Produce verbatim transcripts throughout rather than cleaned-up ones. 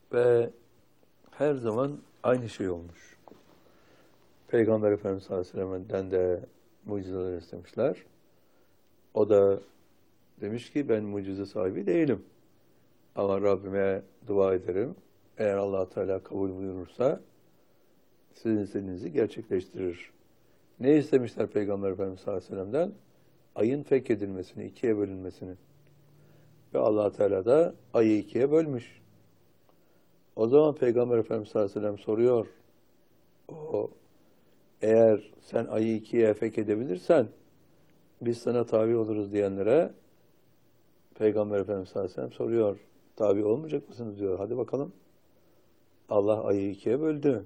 Ve her zaman aynı şey olmuş. Peygamber Efendimiz sallallahu aleyhi ve sellem'den de mucizeler istemişler. O da demiş ki ben mucize sahibi değilim. Ama Rabbime dua ederim. Eğer Allah Teala kabul buyurursa sizin istediğinizi gerçekleştirir. Ne istemişler Peygamber Efendimiz sallallahu aleyhi ve sellem'den? Ayın fethedilmesini, ikiye bölünmesini. Ve Allah Teala da ayı ikiye bölmüş. O zaman Peygamber Efendimiz sallallahu aleyhi ve sellem soruyor. O, eğer sen ayı ikiye fethedebilirsen biz sana tabi oluruz diyenlere Peygamber Efendimiz sallallahu aleyhi ve sellem soruyor. Tabi olmayacak mısınız diyor. Hadi bakalım. Allah ayı ikiye böldü.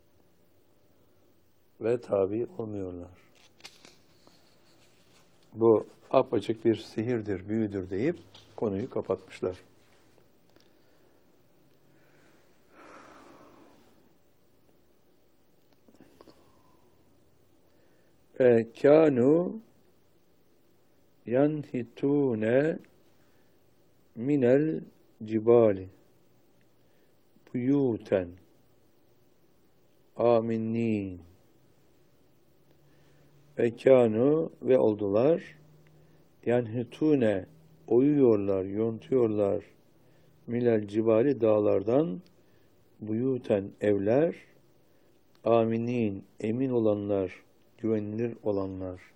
Ve tabi olmuyorlar. Bu apaçık bir sihirdir, büyüdür deyip konuyu kapatmışlar. Ve kânû yanhitûne minel cibali buyûten âminîn ve kânû ve oldular yanhitûne oyuyorlar, yontuyorlar minel cibali dağlardan buyûten evler âminîn emin olanlar, güvenilir olanlar.